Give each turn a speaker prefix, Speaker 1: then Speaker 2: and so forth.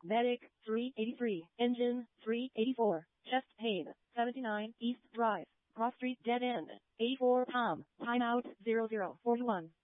Speaker 1: Medic, 383. Engine, 384. Chest pain, 79 East Drive. Cross Street Dead End, 84 Tom. Timeout, 0041.